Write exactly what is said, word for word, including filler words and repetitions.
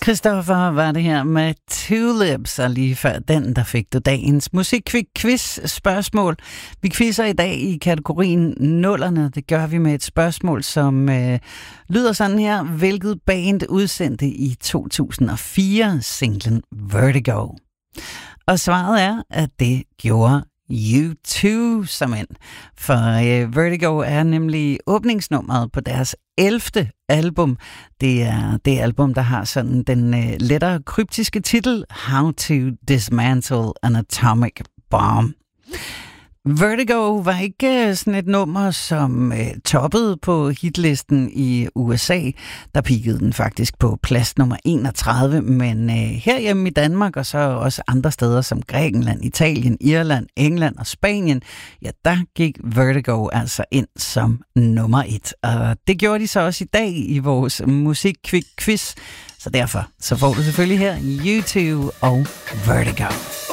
Christoffer var det her med Tulips, og lige før den, der fik du dagens musikquiz-spørgsmål. Vi quizzer i dag i kategorien nullerne. Det gør vi med et spørgsmål, som øh, lyder sådan her. Hvilket band udsendte i to tusind og fire singlen Vertigo? Og svaret er, at det gjorde U to som end. For øh, Vertigo er nemlig åbningsnummeret på deres ellevte album. Det er det album, der har sådan den øh, lettere kryptiske titel How to Dismantle an Atomic Bomb. Vertigo var ikke sådan et nummer, som øh, toppede på hitlisten i U S A. Der peakede den faktisk på plads nummer enogtredive, men øh, herhjemme i Danmark og så også andre steder som Grækenland, Italien, Irland, England og Spanien, ja, der gik Vertigo altså ind som nummer et. Og det gjorde de så også i dag i vores musikquiz, så derfor så får du selvfølgelig her U to og Vertigo.